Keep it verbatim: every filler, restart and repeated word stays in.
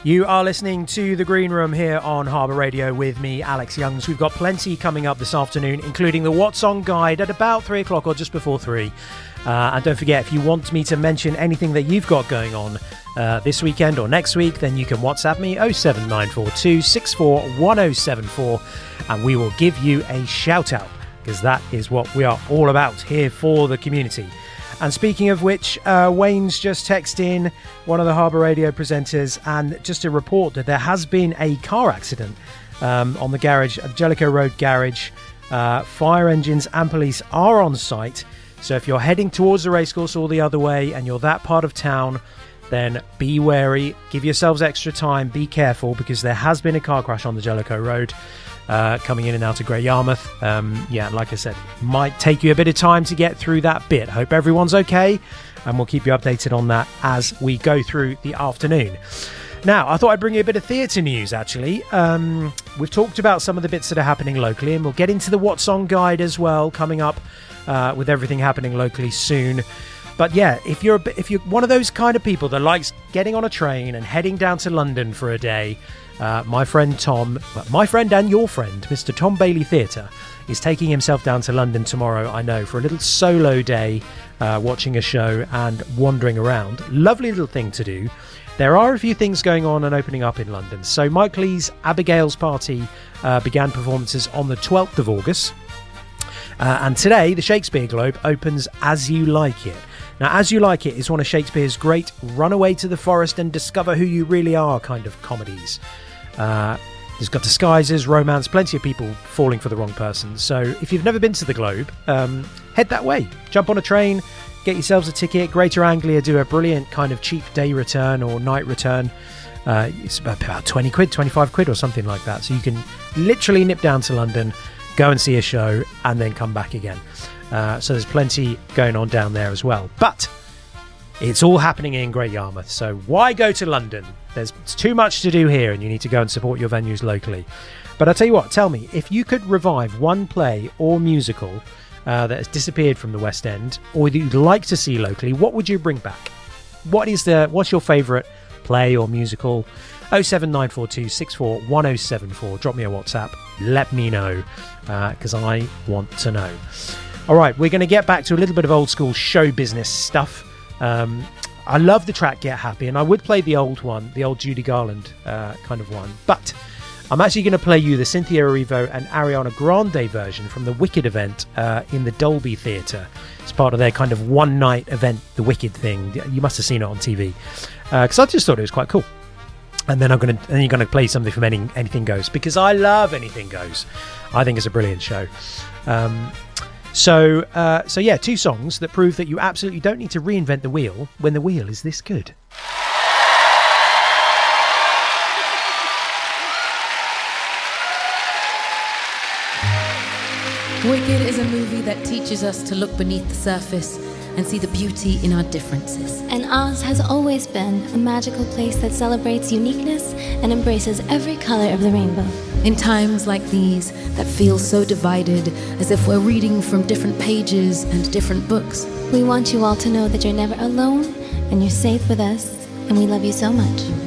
You are listening to The Green Room here on Harbour Radio with me, Alex Youngs. We've got plenty coming up this afternoon, including the What Song Guide at about three o'clock or just before three. Uh, and don't forget, if you want me to mention anything that you've got going on uh, this weekend or next week, then you can WhatsApp me oh seven nine four two six four one oh seven four and we will give you a shout out, because that is what we are all about here for the community. And speaking of which, uh, Wayne's just texted in, one of the Harbour Radio presenters, and just to report that there has been a car accident um, on the garage, Jellicoe Road garage. Uh, fire engines and police are on site. So if you're heading towards the racecourse or the other way and you're that part of town, then be wary, give yourselves extra time, be careful, because there has been a car crash on the Jellicoe Road. Uh, coming in and out of Great Yarmouth. Um, yeah, like I said, might take you a bit of time to get through that bit. Hope everyone's okay, and we'll keep you updated on that as we go through the afternoon. Now, I thought I'd bring you a bit of theatre news, actually. Um, we've talked about some of the bits that are happening locally, and we'll get into the What Song Guide as well, coming up uh, with everything happening locally soon. But yeah, if you're a, if you're one of those kind of people that likes getting on a train and heading down to London for a day, Uh, my friend Tom, my friend and your friend, Mister Tom Bailey Theatre, is taking himself down to London tomorrow, I know, for a little solo day, uh, watching a show and wandering around. Lovely little thing to do. There are a few things going on and opening up in London. So Mike Lee's Abigail's Party uh, began performances on the twelfth of August. Uh, and today, the Shakespeare Globe opens As You Like It. Now, As You Like It is one of Shakespeare's great run away to the forest and discover who you really are kind of comedies. Uh, it's got disguises, romance, plenty of people falling for the wrong person. So if you've never been to the Globe, um, head that way. Jump on a train, get yourselves a ticket. Greater Anglia do a brilliant kind of cheap day return or night return. Uh, it's about twenty quid, twenty-five quid or something like that. So you can literally nip down to London, go and see a show, and then come back again. Uh, so there's plenty going on down there as well. But it's all happening in Great Yarmouth, so why go to London? There's too much to do here, and you need to go and support your venues locally. But I'll tell you what, tell me, if you could revive one play or musical uh, that has disappeared from the West End, or that you'd like to see locally, what would you bring back? What is the what's your favourite play or musical? oh seven nine four two six four one oh seven four. Drop me a WhatsApp, let me know, because uh, I want to know. All right, we're going to get back to a little bit of old school show business stuff. Um, I love the track Get Happy, and I would play the old one, the old Judy Garland uh, kind of one, but I'm actually going to play you the Cynthia Erivo and Ariana Grande version from the Wicked event uh, in the Dolby Theatre. It's part of their kind of one-night event, the Wicked thing. You must have seen it on T V, because uh, I just thought it was quite cool. And then I'm going to, then you're going to play something from any, Anything Goes, because I love Anything Goes. I think it's a brilliant show. Um, So, uh, so yeah, two songs that prove that you absolutely don't need to reinvent the wheel when the wheel is this good. Wicked is a movie that teaches us to look beneath the surface and see the beauty in our differences. And Oz has always been a magical place that celebrates uniqueness and embraces every color of the rainbow. In times like these that feel so divided, as if we're reading from different pages and different books, we want you all to know that you're never alone and you're safe with us, and we love you so much.